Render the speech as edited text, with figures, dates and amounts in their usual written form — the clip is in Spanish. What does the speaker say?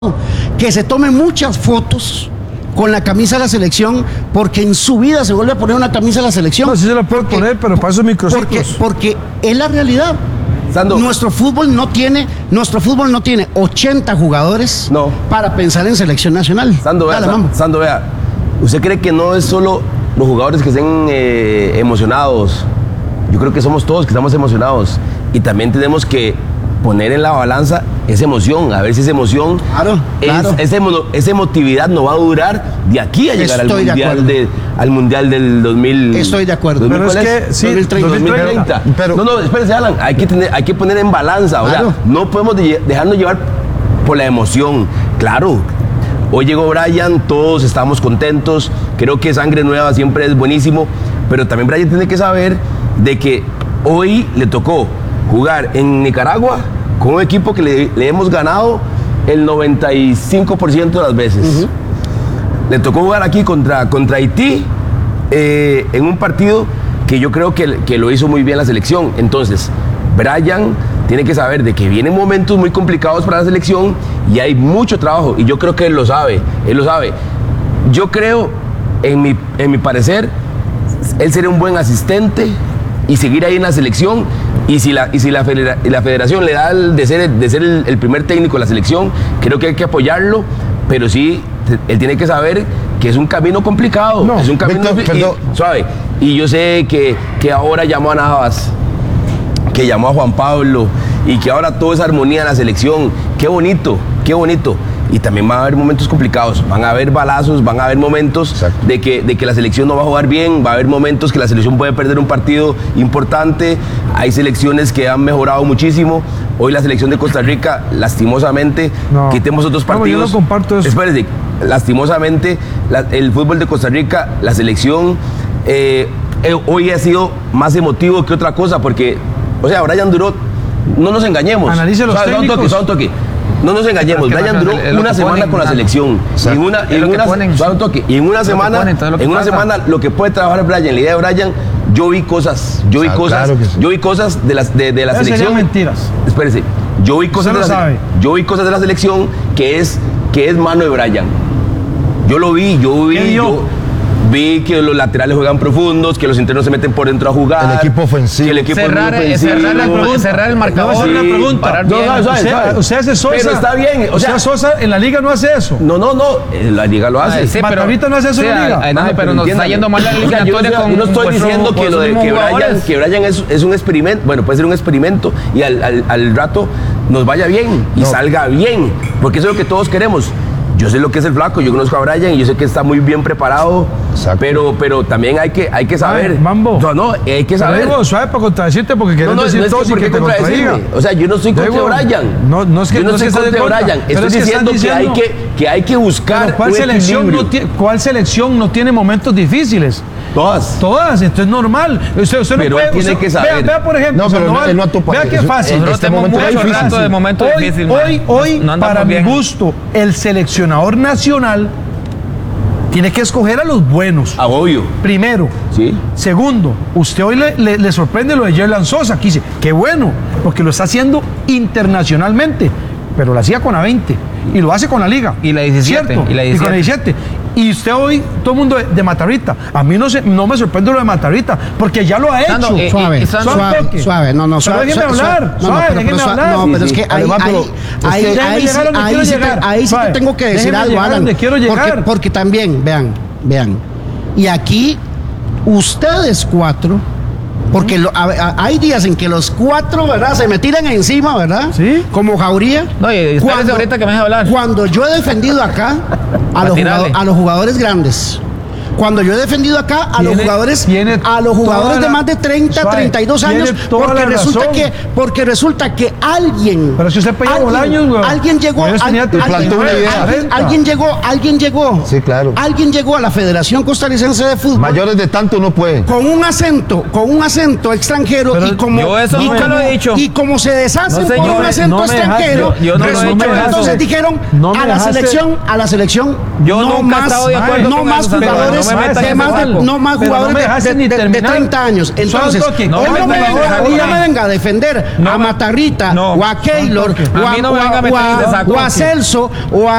que se tome muchas fotos con la camisa de la selección, porque en su vida se vuelve a poner una camisa de la selección. No, sí se la puede poner, pero para esos microciclos. Porque es la realidad. Sando. Nuestro fútbol no tiene 80 jugadores para pensar en selección nacional. Sando, vea, ¿usted cree que no es solo los jugadores que estén emocionados? Yo creo que somos todos que estamos emocionados. Y también tenemos que poner en la balanza esa emoción, a ver si esa emoción, esa emotividad no va a durar de aquí a llegar al mundial del 2000. Estoy de acuerdo. Pero es que sí, 2030. Pero, no, espérese, Alan, hay que poner en balanza, o sea, no podemos dejarnos llevar por la emoción. Claro, hoy llegó Brian, todos estamos contentos, creo que sangre nueva siempre es buenísimo, pero también Brian tiene que saber de que hoy le tocó jugar en Nicaragua con un equipo que le hemos ganado el 95% de las veces. Le tocó jugar aquí contra Haití en un partido que yo creo que lo hizo muy bien la selección. Entonces, Brian tiene que saber de que vienen momentos muy complicados para la selección y hay mucho trabajo, y yo creo que él lo sabe. Yo creo, en mi parecer, él sería un buen asistente y seguir ahí en la selección. Y si la federación le da de ser el primer técnico de la selección, creo que hay que apoyarlo, pero sí, él tiene que saber que es un camino complicado, es un camino suave. Y yo sé que ahora llamó a Navas, que llamó a Juan Pablo, y que ahora todo es armonía en la selección. Qué bonito, qué bonito. Y también van a haber momentos complicados, van a haber balazos, van a haber momentos de que la selección no va a jugar bien, va a haber momentos que la selección puede perder un partido importante. Hay selecciones que han mejorado muchísimo. Hoy la selección de Costa Rica, lastimosamente, quitemos otros partidos. No, yo no comparto eso. Espérese, lastimosamente, el fútbol de Costa Rica, la selección, hoy ha sido más emotivo que otra cosa, porque, o sea, Brian duró, no nos engañemos. Analice los técnicos. Un toque. No nos engañemos, Brian duró una semana con la selección. Y en una semana lo que puede trabajar Brian, la idea de Brian, yo vi cosas de la selección. Serían mentiras. Espérese, yo vi cosas de la selección que es mano de Brian. Yo lo vi, vi que los laterales juegan profundos, que los internos se meten por dentro a jugar. El equipo ofensivo. Que el equipo cerrar el marcador. Voy a hacer una pregunta. Usted hace Sosa. Pero está bien. O sea, Sosa en la liga no hace eso. No. La liga lo hace. Sí, pero ahorita no hace eso en la liga. Pero nos está yendo mal la eliminatoria con. Yo no estoy diciendo que Brian es un experimento. Bueno, puede ser un experimento y al rato nos vaya bien y salga bien. Porque eso es lo que todos queremos. Yo sé lo que es el flaco, yo conozco a Brian y yo sé que está muy bien preparado, pero también hay que saber. Mambo. Hay que saber. Pero suave para contradecirte porque querés decir todo sin que te contradiga. O sea, yo no estoy contra Brian. No es que yo no estoy contra Brian. Estoy diciendo que hay que buscar ¿cuál selección no tiene momentos difíciles? Todas, esto es normal. Usted no pero puede, tiene que saber. Vea, por ejemplo, él no topa. vea qué fácil. Nosotros tenemos mucho rato de momentos difíciles. Hoy para mi gusto, el seleccionador nacional tiene que escoger a los buenos. Obvio. Primero. Sí. Segundo, usted hoy le sorprende lo de Yerlan Sosa. Aquí dice, qué bueno, porque lo está haciendo internacionalmente, pero lo hacía con la 20 y lo hace con la Liga. Y la 17. ¿Cierto? Y con la 17. Y usted hoy, todo el mundo de Matarrita. A mí no me sorprende lo de Matarrita, porque ya lo ha hecho. Suave. No, déjeme hablar. No, pero es que ahí sí te tengo que decir algo, Alan. Porque también, vean. Y aquí, ustedes cuatro, porque hay días en que los cuatro, ¿verdad? Se me tiran encima, ¿verdad? Sí. Como Jauría. No, y ahorita que me vas a hablar. Cuando yo he defendido acá a los jugadores grandes. Cuando yo he defendido acá a los jugadores de más de 30, 32 años, porque resulta que alguien. Pero si usted pegó Bolaños, güey. Alguien llegó. Sí, claro. Alguien llegó a la Federación Costarricense de Fútbol. Mayores de tanto no pueden. Con un acento extranjero. Pero yo eso no lo he dicho. Y como se deshacen por un acento extranjero, entonces dijeron a la selección no más jugadores no más jugadores de 30 años. Entonces, no me venga a defender a Matarrita o a Keylor o a Celso o a